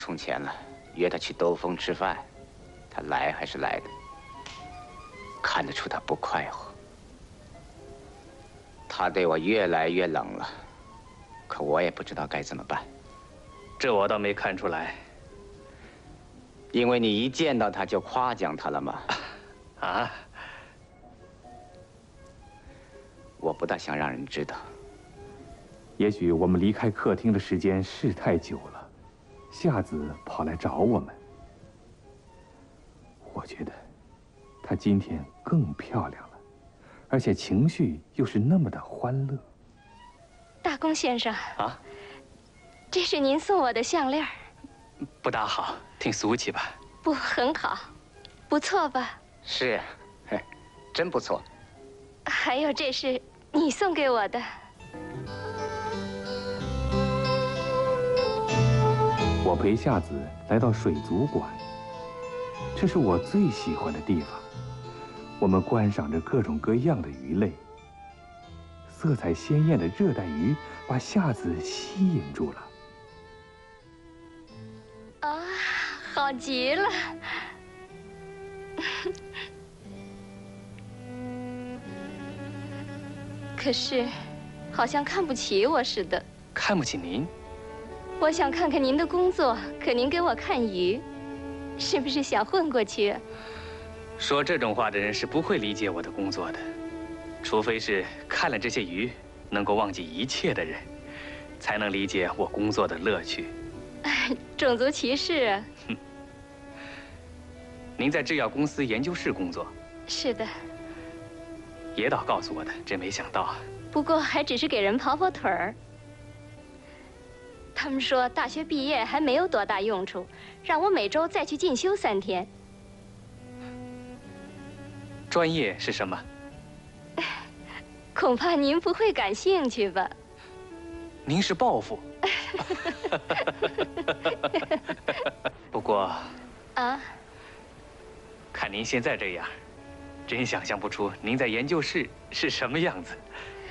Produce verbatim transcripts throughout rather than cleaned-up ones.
充钱了，约他去兜风吃饭，他来还是来的。看得出他不快活。他对我越来越冷了，可我也不知道该怎么办。 这我倒没看出来， 因为你一见到他就夸奖他了嘛。 啊？ 我不大想让人知道。 也许我们离开客厅的时间是太久了，夏子跑来找我们。我觉得她今天更漂亮了，而且情绪又是那么的欢乐。 大公先生啊， 这是您送我的项链。 不大好，挺俗气吧？ 不，很好，不错吧？ 是，嘿，真不错。 还有，这是你送给我的。 我陪夏子来到水族馆，这是我最喜欢的地方。我们观赏着各种各样的鱼类，色彩鲜艳的热带鱼把夏子吸引住了。 啊，好极了！可是，好像看不起我似的。 看不起您？ 我想看看您的工作，可您给我看鱼，是不是想混过去？ 说这种话的人是不会理解我的工作的，除非是看了这些鱼能够忘记一切的人，才能理解我工作的乐趣。 种族歧视？ 哼！您在制药公司研究室工作？ 是的。 野岛告诉我的，真没想到啊。 不过还只是给人跑跑腿儿。他们说大学毕业还没有多大用处，让我每周再去进修三天。 专业是什么？ 恐怕您不会感兴趣吧？ 您是报复。不过， 啊， 看您现在这样，真想象不出您在研究室是什么样子。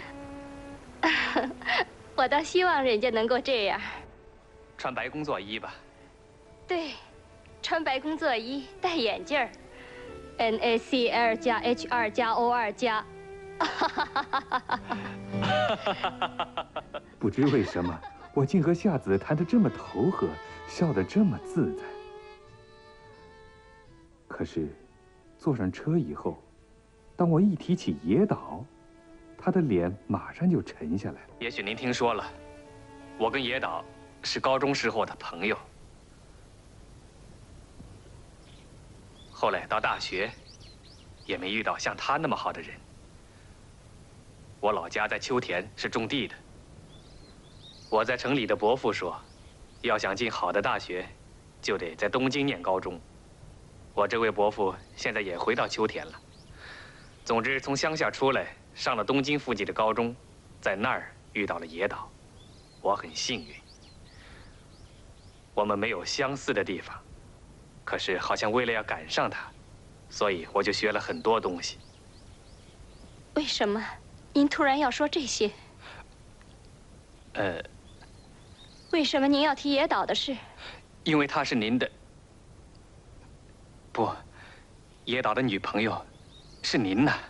我倒希望人家能够这样。 穿白工作衣吧。 对，穿白工作衣，戴眼镜儿 ，N A C L 加 H 二加 O 二加。 不知为什么，我竟和夏子谈得这么投合，笑得这么自在。可是，坐上车以后，当我一提起野岛，他的脸马上就沉下来了。 也许您听说了，我跟野岛是高中时候的朋友，后来到大学，也没遇到像他那么好的人。我老家在秋田，是种地的。我在城里的伯父说，要想进好的大学，就得在东京念高中。我这位伯父现在也回到秋田了。总之，从乡下出来，上了东京附近的高中，在那儿遇到了野岛，我很幸运。我们没有相似的地方，可是好像为了要赶上他，所以我就学了很多东西。 为什么您突然要说这些？ 呃， 为什么您要提野岛的事？ 因为她是您的，不，野岛的女朋友是您呐。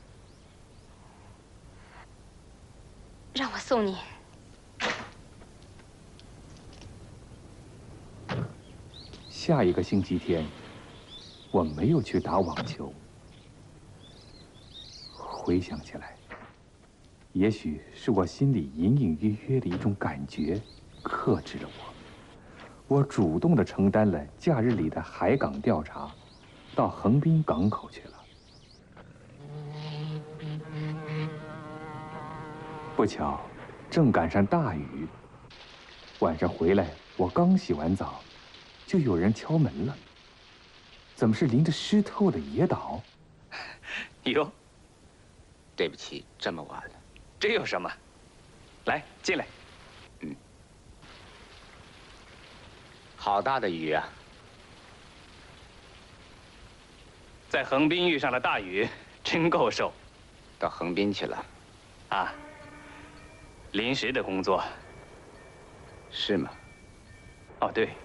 让我送你。 下一个星期天，我没有去打网球。回想起来，也许是我心里隐隐约约的一种感觉，克制了我。我主动地承担了假日里的海港调查，到横滨港口去了。不巧，正赶上大雨。晚上回来，我刚洗完澡，就有人敲门了。怎么是淋得湿透的野岛？ 哟， 对不起，这么晚了。 这有什么？来，进来。 嗯。好大的雨啊！ 在横滨遇上了大雨，真够受。 到横滨去了？ 啊。临时的工作。 是吗？ 哦，对。